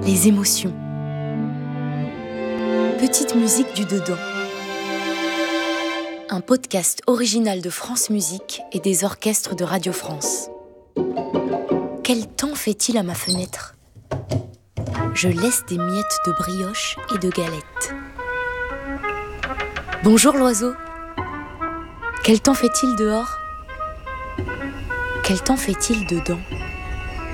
les émotions. Petite musique du dedans. Un podcast original de France Musique et des orchestres de Radio France. Quel temps fait-il à ma fenêtre ? Je laisse des miettes de brioche et de galettes. Bonjour l'oiseau. Quel temps fait-il dehors ? Quel temps fait-il dedans ?